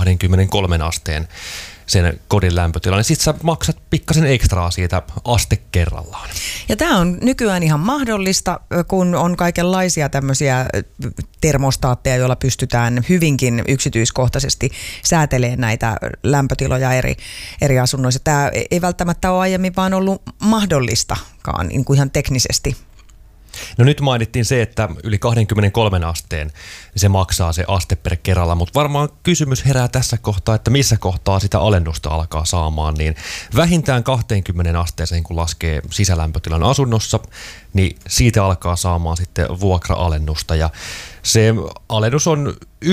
23 asteen sen kodin lämpötila, niin sit sä maksat pikkasen ekstraa siitä aste kerrallaan. Ja tämä on nykyään ihan mahdollista, kun on kaikenlaisia tämmöisiä termostaatteja, joilla pystytään hyvinkin yksityiskohtaisesti säätelemään näitä lämpötiloja eri asunnoissa. Tämä ei välttämättä ole aiemmin vaan ollut mahdollistakaan niin kuin ihan teknisesti. No nyt mainittiin se, että yli 23 asteen se maksaa se aste per kerralla, mutta varmaan kysymys herää tässä kohtaa, että missä kohtaa sitä alennusta alkaa saamaan, niin vähintään 20 asteeseen kun laskee sisälämpötilan asunnossa, niin siitä alkaa saamaan sitten vuokra-alennusta ja se alennus on 9–15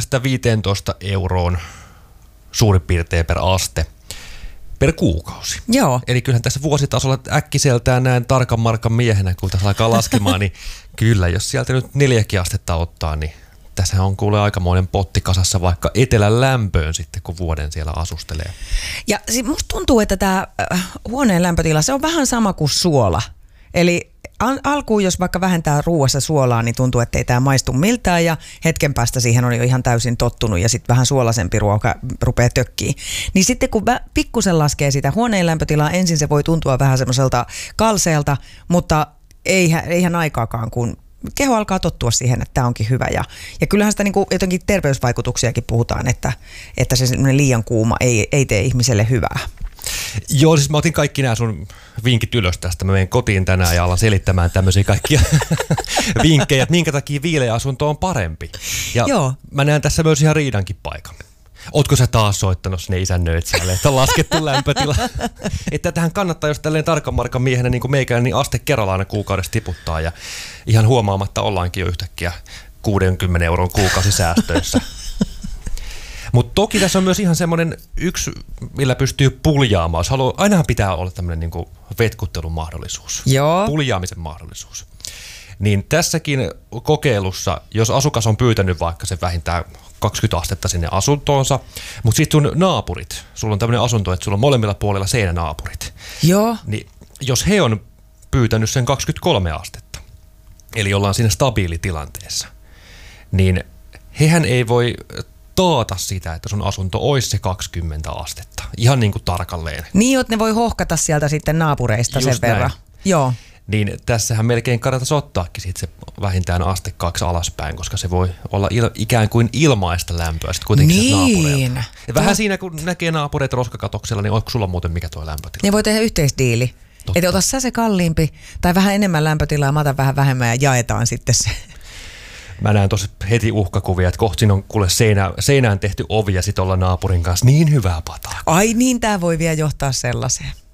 euroon suurin piirtein per aste. Per kuukausi. Joo. Eli kyllähän tässä vuositasolla äkkiseltään näin tarkan markan miehenä, kun tässä alkaa laskemaan, niin kyllä, jos sieltä nyt 4 astetta ottaa, niin tässä on kuule aikamoinen potti kasassa vaikka etelän lämpöön sitten, kun vuoden siellä asustelee. Ja musta tuntuu, että tämä huoneen lämpötila, se on vähän sama kuin suola. Eli alkuun, jos vaikka vähentää ruuassa suolaa, niin tuntuu, että ei tämä maistu miltään ja hetken päästä siihen on jo ihan täysin tottunut ja sitten vähän suolaisempi ruoka rupeaa tökkiin. Niin sitten kun pikkusen laskee sitä huoneen lämpötilaa, ensin se voi tuntua vähän semmoiselta kalseelta, mutta eihän aikaakaan, kun keho alkaa tottua siihen, että tämä onkin hyvä. Ja kyllähän sitä niin kuin jotenkin terveysvaikutuksiakin puhutaan, että se liian kuuma ei tee ihmiselle hyvää. Joo, siis mä otin kaikki nämä sun vinkit ylös tästä. Mä menen kotiin tänään ja alan selittämään tämmöisiä kaikkia vinkkejä, että minkä takia viileä asunto on parempi. Ja joo. Mä näen tässä myös ihan riidankin paikan. Ootko sä taas soittanut sinne isännöitsijälle, että on laskettu lämpötila? Että tähän kannattaa, jos tälleen tarkan markan miehenä niin kuin meikällä, niin aste kerrallaan aina kuukaudessa tiputtaa. Ja ihan huomaamatta ollaankin jo yhtäkkiä 60 euron kuukausisäästöissä. Mutta toki tässä on myös ihan semmoinen yksi, millä pystyy puljaamaan. Jos haluaa, ainahan pitää olla tämmöinen niinku vetkuttelun mahdollisuus, joo. Puljaamisen mahdollisuus. Niin tässäkin kokeilussa, jos asukas on pyytänyt vaikka se vähintään 20 astetta sinne asuntoonsa, mutta sitten sun naapurit, sulla on tämmöinen asunto, että sulla on molemmilla puolilla seinänaapurit. Joo. Niin jos he on pyytänyt sen 23 astetta, eli ollaan siinä stabiilitilanteessa, niin hehän ei voi taata sitä, että sun asunto olisi se 20 astetta. Ihan niin kuin tarkalleen. Niin, että ne voi hohkata sieltä sitten naapureista just sen verran. Joo. Niin tässähän melkein kannattaisi ottaakin sit se vähintään aste 2 alaspäin, koska se voi olla ikään kuin ilmaista lämpöä sitten kuitenkin niin. Naapureilta. Ja vähän siinä, kun näkee naapureita roskakatoksella, niin onko sulla muuten mikä tuo lämpötila? Ne voi tehdä yhteisdiili. Että ota sä se kalliimpi tai vähän enemmän lämpötilaa, mä otan vähän vähemmän ja jaetaan sitten se. Mä näen tosi heti uhkakuvia, että kohta siinä on kuule seinään tehty ovi ja sit ollaan naapurin kanssa niin hyvää pataa. Ai niin, tää voi vielä johtaa sellaiseen.